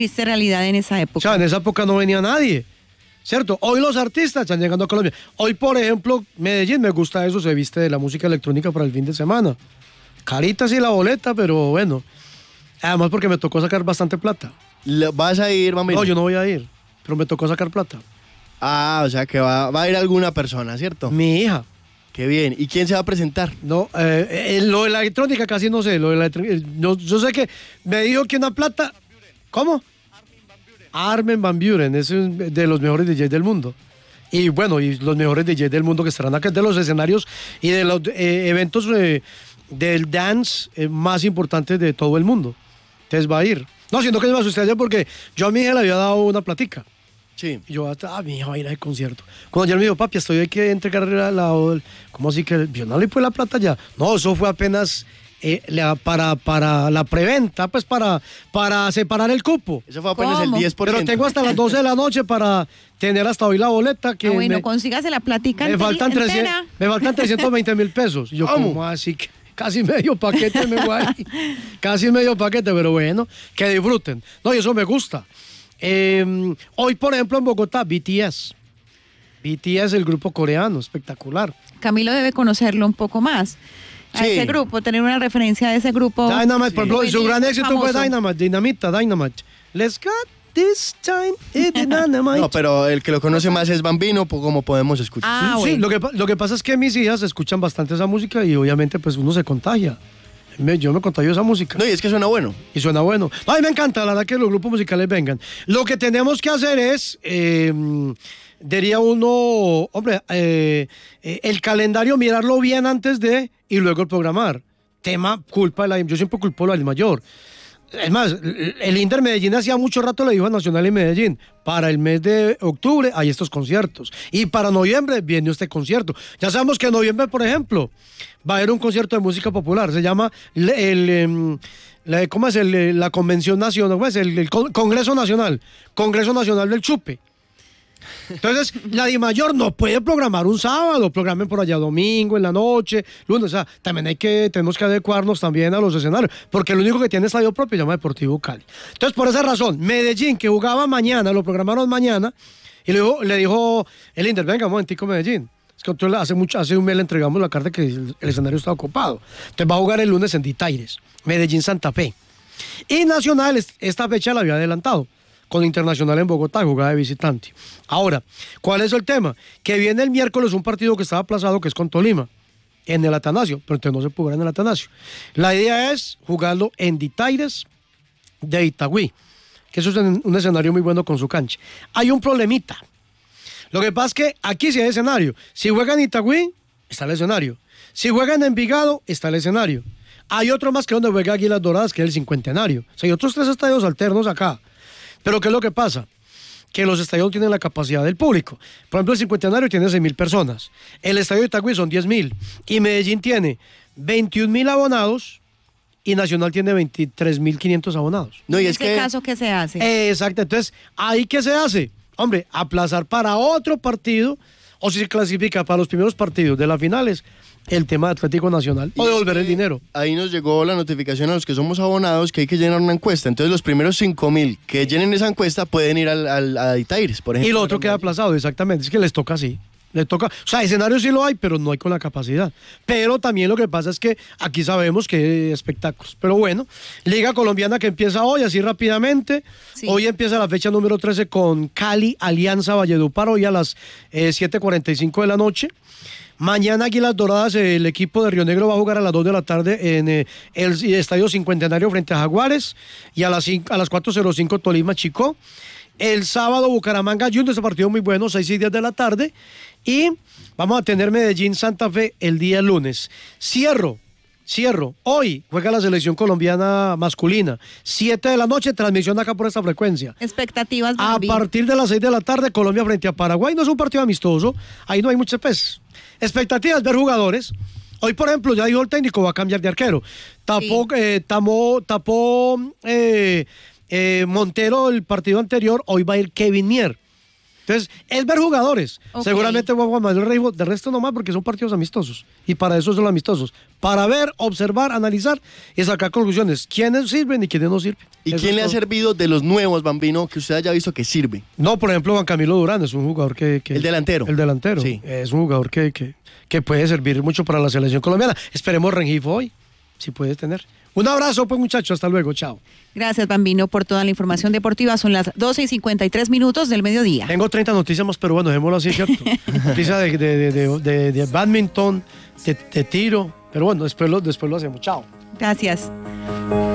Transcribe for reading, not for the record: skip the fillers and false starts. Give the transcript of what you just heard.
Triste realidad en esa O época. sea, en esa época no venía nadie, ¿cierto? Hoy los artistas están llegando a Colombia. Hoy, por ejemplo, Medellín, me gusta eso, se viste de la música electrónica para el fin de semana. Carita sí la boleta, pero bueno. Además porque me tocó sacar bastante plata. ¿Vas a ir, mami? No, yo no voy a ir, pero me tocó sacar plata. Ah, o sea que va a ir alguna persona, ¿cierto? Mi hija. Qué bien. ¿Y quién se va a presentar? No, lo de la electrónica casi no sé. Lo de yo sé que me dijo que una plata. ¿Cómo? Armin van Buuren, es de los mejores DJs del mundo. Y bueno, y los mejores DJs del mundo que estarán acá de los escenarios y de los eventos del dance más importantes de todo el mundo. Entonces va a ir. No, siento que se me asusté ayer porque yo a mi hija le había dado una platica. Sí. Y yo, mi hija va a ir al concierto. Cuando ayer me dijo, papi, hay que entregarle ¿cómo así que? Yo no le puse la plata ya. No, eso fue apenas para la preventa, pues para separar el cupo. Eso fue apenas ¿Cómo? el 10%. Pero tengo hasta las 12 de la noche para tener hasta hoy la boleta. Que bueno, consígase la platica me faltan entera. me faltan 320,000 pesos. Y yo, ¿cómo así? Casi medio paquete me voy ahí. Casi medio paquete, pero bueno, que disfruten. No, y eso me gusta. Hoy, por ejemplo, en Bogotá, BTS. BTS, el grupo coreano, espectacular. Camilo debe conocerlo un poco más. A Sí. ese grupo, tener una referencia de ese grupo. Dynamite, por ejemplo, su gran éxito fue famoso. Dynamite. Let's get this time, Dynamite. No, pero el que lo conoce más es Bambino, como podemos escuchar. Ah, Sí, bueno. lo que pasa es que mis hijas escuchan bastante esa música y obviamente pues uno se contagia. Yo me contagio esa música. No, y es que suena bueno. Y suena bueno. A mí me encanta, la verdad, que los grupos musicales vengan. Lo que tenemos que hacer es, diría uno, hombre, el calendario mirarlo bien antes de y luego el programar. Tema, culpa de yo siempre culpo a la mayor. Es más, el Inter Medellín hacía mucho rato le dijo a Nacional y Medellín, para el mes de octubre hay estos conciertos. Y para noviembre viene este concierto. Ya sabemos que en noviembre, por ejemplo, va a haber un concierto de música popular. Se llama ¿cómo es? La Convención Nacional, ¿cómo es? El Congreso Nacional. Congreso Nacional del Chupe. Entonces, la DIMAYOR no puede programar un sábado, programen por allá domingo, en la noche, lunes, o sea, también tenemos que adecuarnos también a los escenarios, porque el único que tiene estadio propio se llama Deportivo Cali. Entonces, por esa razón, Medellín, que jugaba mañana, lo programaron mañana, y le dijo el Inter, venga, un momentico, Medellín. Es que hace un mes le entregamos la carta que el escenario está ocupado. Entonces va a jugar el lunes en Ditaires, Medellín Santa Fe. Y Nacional, esta fecha la había adelantado, con Internacional en Bogotá, jugada de visitante. Ahora, ¿cuál es el tema? Que viene el miércoles un partido que estaba aplazado, que es con Tolima, en el Atanasio, pero entonces no se puede jugar en el Atanasio. La idea es jugarlo en Ditaires de Itagüí, que eso es un escenario muy bueno con su cancha. Hay un problemita. Lo que pasa es que aquí sí hay escenario. Si juegan en Itagüí, está el escenario. Si juegan en Envigado, está el escenario. Hay otro más que donde juega Águilas Doradas, que es el Cincuentenario. O sea, hay otros 3 estadios alternos acá. Pero ¿qué es lo que pasa? Que los estadios tienen la capacidad del público. Por ejemplo, el Cincuentenario tiene 6,000 personas. El estadio de Itagüí son 10,000. Y Medellín tiene 21,000 abonados y Nacional tiene 23,500 abonados. No, y En es ese que caso, ¿qué se hace? Exacto. Entonces, ¿ahí qué se hace? Hombre, aplazar para otro partido, o si se clasifica para los primeros partidos de las finales, el tema de Atlético Nacional, o devolver el dinero. ahí nos llegó la notificación a los que somos abonados que hay que llenar una encuesta. Entonces los primeros 5,000 que llenen esa encuesta pueden ir a Ditaires, por ejemplo. Y lo otro queda aplazado, exactamente. Es que les toca así. Les toca, o sea, escenarios sí lo hay, pero no hay con la capacidad. Pero también lo que pasa es que aquí sabemos que hay espectáculos. Pero bueno, Liga Colombiana que empieza hoy, así rápidamente. Sí. Hoy empieza la fecha número 13 con Cali, Alianza, Valledupar, hoy a las 7:45 de la noche. Mañana Águilas Doradas, el equipo de Río Negro va a jugar a las 2 de la tarde en el Estadio Cincuentenario frente a Jaguares, y a las 4:05 Tolima Chicó. El sábado Bucaramanga Juniors, ese partido muy bueno, 6:10 de la tarde. Y vamos a tener Medellín Santa Fe el día lunes. Cierro. Hoy juega la selección colombiana masculina. 7 de la noche, transmisión acá por esta frecuencia. Expectativas, A Bambi. partir de las 6 de la tarde, Colombia frente a Paraguay. No es un partido amistoso, ahí no hay mucho peso. Expectativas, ver jugadores. Hoy, por ejemplo, ya dijo el técnico, va a cambiar de arquero. Tapó Montero el partido anterior, hoy va a ir Kevin Mier. Entonces, es ver jugadores. Ok. Seguramente Juan Manuel Reyes, de resto nomás, porque son partidos amistosos. Y para eso son amistosos. Para ver, observar, analizar y sacar conclusiones. ¿Quiénes sirven y quiénes no sirven? ¿Y Eso quién es le ha todo. servido de los nuevos, Bambino, que usted haya visto que sirve? No, por ejemplo, Juan Camilo Durán es un jugador que El delantero. El delantero. Sí. Es un jugador que puede servir mucho para la selección colombiana. Esperemos Rengifo hoy, si puede tener. Un abrazo, pues, muchachos. Hasta luego. Chao. Gracias, Bambino, por toda la información deportiva. Son las 12:53 del mediodía. Tengo 30 noticias más, pero bueno, dejémoslo así, ¿cierto? Noticias de badminton, de tiro. Pero bueno, después lo hacemos. Chao. Gracias.